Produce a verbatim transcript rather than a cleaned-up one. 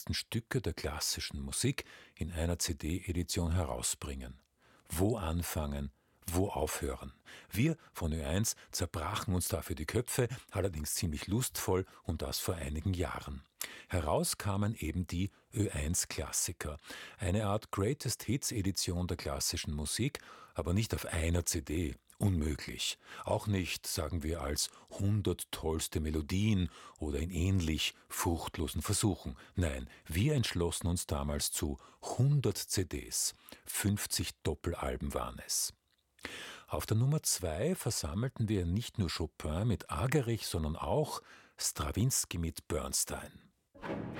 besten Stücke der klassischen Musik in einer C D-Edition herausbringen. Wo anfangen? Wo aufhören? Wir von Ö eins zerbrachen uns dafür die Köpfe, allerdings ziemlich lustvoll, und das vor einigen Jahren. Heraus kamen eben die Ö eins Klassiker, eine Art Greatest Hits Edition der klassischen Musik, aber nicht auf einer C D. Unmöglich. Auch nicht, sagen wir, als hundert tollste Melodien oder in ähnlich fruchtlosen Versuchen. Nein, wir entschlossen uns damals zu hundert C Ds. fünfzig Doppelalben waren es. Auf der Nummer zwei versammelten wir nicht nur Chopin mit Agerich, sondern auch Strawinski mit Bernstein.